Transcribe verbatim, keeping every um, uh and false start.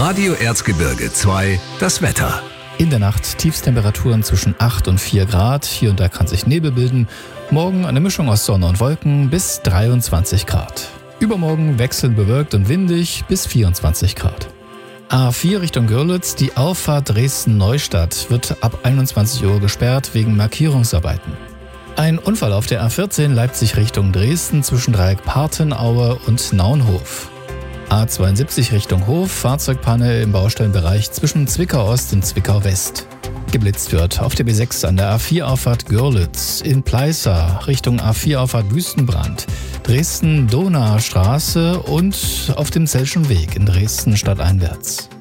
Radio Erzgebirge zwei, das Wetter. In der Nacht Tiefstemperaturen zwischen acht und vier Grad. Hier und da kann sich Nebel bilden. Morgen eine Mischung aus Sonne und Wolken bis dreiundzwanzig Grad. Übermorgen wechselnd bewölkt und windig bis vierundzwanzig Grad. A vier Richtung Görlitz, die Auffahrt Dresden-Neustadt wird ab einundzwanzig Uhr gesperrt wegen Markierungsarbeiten. Ein Unfall auf der A vierzehn Leipzig Richtung Dresden zwischen Dreieck Partenaue und Naunhof. A zweiundsiebzig Richtung Hof, Fahrzeugpanne im Baustellenbereich zwischen Zwickau Ost und Zwickau West. Geblitzt wird auf der B sechs an der A vier Auffahrt Görlitz, in Pleißer Richtung A vier Auffahrt Wüstenbrand, Dresden-Donauer Straße und auf dem Zeltschen Weg in Dresden stadteinwärts.